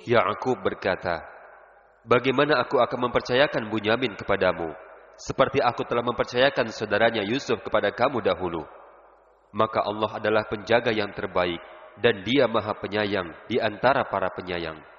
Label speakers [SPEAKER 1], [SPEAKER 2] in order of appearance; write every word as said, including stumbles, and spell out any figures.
[SPEAKER 1] Ya'qub berkata, bagaimana aku akan mempercayakan Bunyamin kepadamu, seperti aku telah mempercayakan saudaranya Yusuf kepada kamu dahulu. Maka Allah adalah penjaga yang terbaik, dan Dia Maha Penyayang di antara para penyayang.